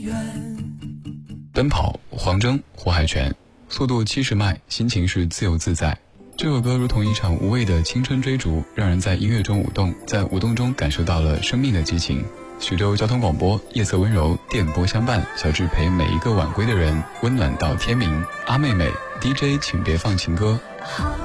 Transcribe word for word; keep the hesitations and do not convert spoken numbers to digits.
奔跑，黄征、胡海泉，速度七十迈，心情是自由自在。这首歌如同一场无畏的青春追逐，让人在音乐中舞动，在舞动中感受到了生命的激情。徐州交通广播，夜色温柔，电波相伴，小志陪每一个晚归的人温暖到天明。阿妹妹 D J 请别放情歌。